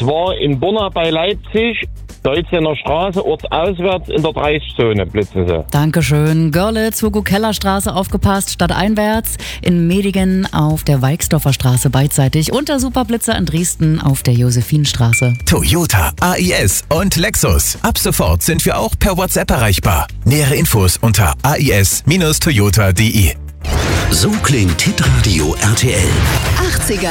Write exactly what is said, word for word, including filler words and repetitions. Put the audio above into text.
zwar in Bonner bei Leipzig, Deutzener Straße, ortsauswärts in der dreißig-Zone blitzen sie. Dankeschön. Görlitz, Hugo-Keller-Straße aufgepasst, stadteinwärts. In Medigen auf der Weixdorfer Straße beidseitig. Und der Superblitzer in Dresden auf der Josephinstraße. Toyota, A I S und Lexus. Ab sofort sind wir auch per WhatsApp erreichbar. Nähere Infos unter a i s Bindestrich toyota punkt d e. So klingt Hitradio R T L. achtziger